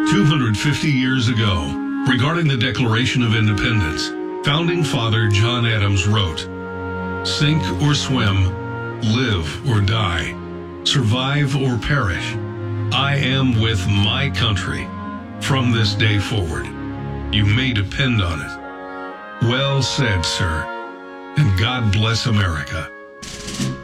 250 years ago, regarding the Declaration of Independence, Founding Father John Adams wrote, "Sink or swim, live or die, survive or perish, I am with my country from this day forward. You may depend on it." Well said, sir, and God bless America.